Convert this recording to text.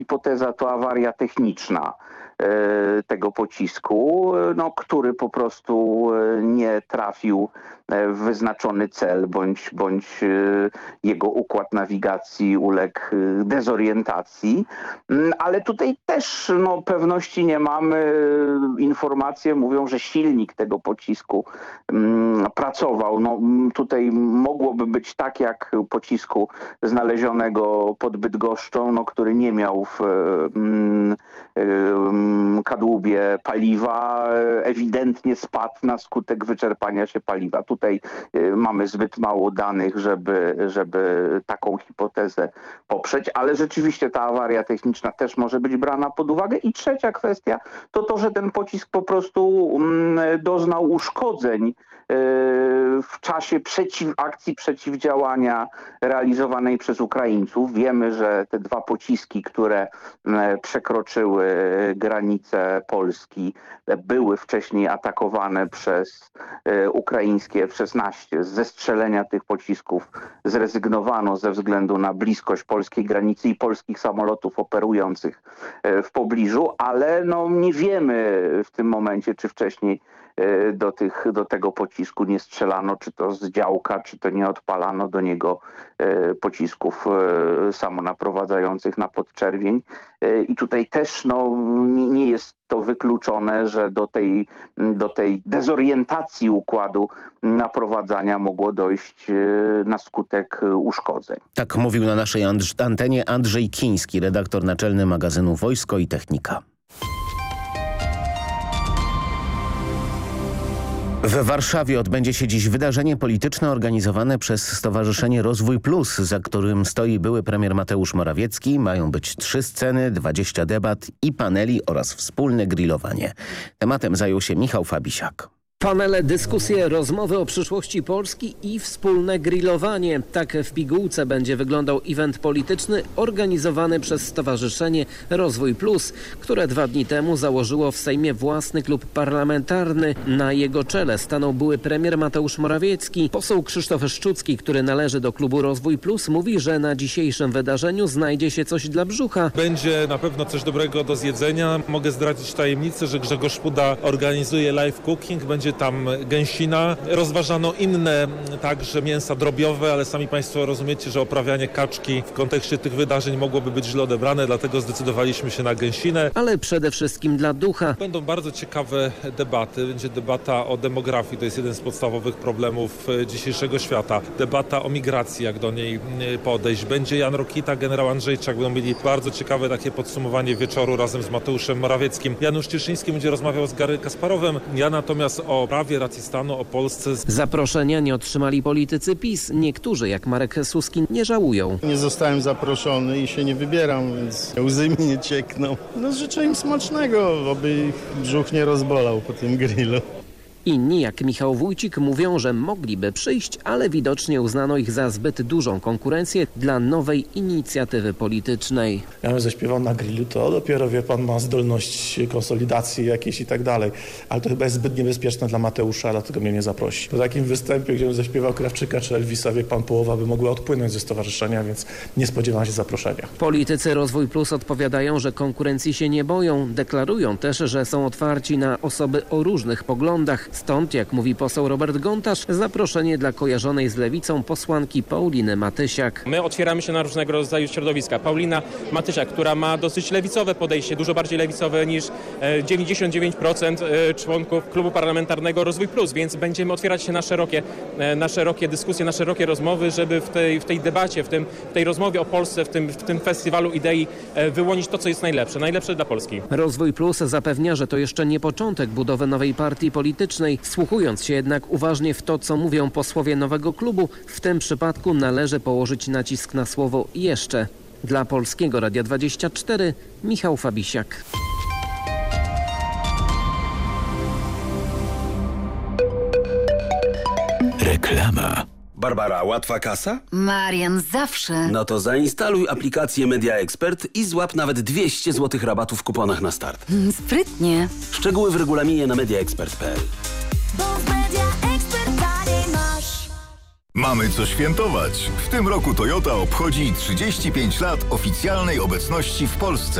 hipoteza to awaria techniczna tego pocisku, który po prostu nie trafił w wyznaczony cel, bądź jego układ nawigacji uległ dezorientacji. Ale tutaj też pewności nie mamy. Informacje mówią, że silnik tego pocisku pracował. Tutaj mogłoby być tak jak pocisku znalezionego pod Bydgoszczą, który nie miał w kadłubie paliwa, ewidentnie spadł na skutek wyczerpania się paliwa. Tutaj mamy zbyt mało danych, żeby taką hipotezę poprzeć, ale rzeczywiście ta awaria techniczna też może być brana pod uwagę. I trzecia kwestia to, że ten pocisk po prostu doznał uszkodzeń w czasie akcji przeciwdziałania realizowanej przez Ukraińców. Wiemy, że te dwa pociski, które przekroczyły granice Polski, były wcześniej atakowane przez ukraińskie F-16. Z zestrzelenia tych pocisków zrezygnowano ze względu na bliskość polskiej granicy i polskich samolotów operujących w pobliżu, ale nie wiemy w tym momencie, czy wcześniej do tego pocisku nie strzelano, czy to z działka, czy to nie odpalano do niego pocisków samonaprowadzających na podczerwień. I tutaj też nie jest to wykluczone, że do tej dezorientacji układu naprowadzania mogło dojść na skutek uszkodzeń. Tak mówił na naszej antenie Andrzej Kiński, redaktor naczelny magazynu Wojsko i Technika. W Warszawie odbędzie się dziś wydarzenie polityczne organizowane przez Stowarzyszenie Rozwój Plus, za którym stoi były premier Mateusz Morawiecki. Mają być 3 sceny, 20 debat i paneli oraz wspólne grillowanie. Tematem zajął się Michał Fabisiak. Panele, dyskusje, rozmowy o przyszłości Polski i wspólne grillowanie. Tak w pigułce będzie wyglądał event polityczny organizowany przez Stowarzyszenie Rozwój Plus, które 2 dni temu założyło w Sejmie własny klub parlamentarny. Na jego czele stanął były premier Mateusz Morawiecki. Poseł Krzysztof Szczucki, który należy do klubu Rozwój Plus, mówi, że na dzisiejszym wydarzeniu znajdzie się coś dla brzucha. Będzie na pewno coś dobrego do zjedzenia. Mogę zdradzić tajemnicę, że Grzegorz Puda organizuje live cooking. Będzie tam gęsina. Rozważano inne także mięsa drobiowe, ale sami Państwo rozumiecie, że oprawianie kaczki w kontekście tych wydarzeń mogłoby być źle odebrane, dlatego zdecydowaliśmy się na gęsinę. Ale przede wszystkim dla ducha. Będą bardzo ciekawe debaty. Będzie debata o demografii, to jest jeden z podstawowych problemów dzisiejszego świata. Debata o migracji, jak do niej podejść. Będzie Jan Rokita, generał Andrzejczak. Będą mieli bardzo ciekawe takie podsumowanie wieczoru razem z Mateuszem Morawieckim. Janusz Cieszyński będzie rozmawiał z Gary Kasparowem. Ja natomiast o prawie, racji stanu, o Polsce. Zaproszenia nie otrzymali politycy PiS. Niektórzy, jak Marek Suski, nie żałują. Nie zostałem zaproszony i się nie wybieram, więc łzy mi nie ciekną. Życzę im smacznego, aby ich brzuch nie rozbolał po tym grillu. Inni, jak Michał Wójcik, mówią, że mogliby przyjść, ale widocznie uznano ich za zbyt dużą konkurencję dla nowej inicjatywy politycznej. Ja bym zaśpiewał na grillu, to dopiero, wie pan, ma zdolność konsolidacji jakiejś i tak dalej. Ale to chyba jest zbyt niebezpieczne dla Mateusza, dlatego mnie nie zaprosi. Po takim występie, gdzie bym zaśpiewał Krawczyka czy Elvisa, wie pan, połowa by mogła odpłynąć ze stowarzyszenia, więc nie spodziewam się zaproszenia. Politycy Rozwój Plus odpowiadają, że konkurencji się nie boją. Deklarują też, że są otwarci na osoby o różnych poglądach. Stąd, jak mówi poseł Robert Gontarz, zaproszenie dla kojarzonej z lewicą posłanki Pauliny Matysiak. My otwieramy się na różnego rodzaju środowiska. Paulina Matysiak, która ma dosyć lewicowe podejście, dużo bardziej lewicowe niż 99% członków klubu parlamentarnego Rozwój Plus, więc będziemy otwierać się na szerokie dyskusje, na szerokie rozmowy, żeby w tej debacie, w tej rozmowie o Polsce, w tym festiwalu idei wyłonić to, co jest najlepsze dla Polski. Rozwój Plus zapewnia, że to jeszcze nie początek budowy nowej partii politycznej. Wsłuchując się jednak uważnie w to, co mówią posłowie nowego klubu, w tym przypadku należy położyć nacisk na słowo jeszcze. Dla Polskiego Radia 24 Michał Fabisiak. Reklama. Barbara, łatwa kasa? Marian, zawsze. No to zainstaluj aplikację Media Expert i złap nawet 200 zł rabatu w kuponach na start. Sprytnie. Szczegóły w regulaminie na mediaexpert.pl. Mamy co świętować. W tym roku Toyota obchodzi 35 lat oficjalnej obecności w Polsce.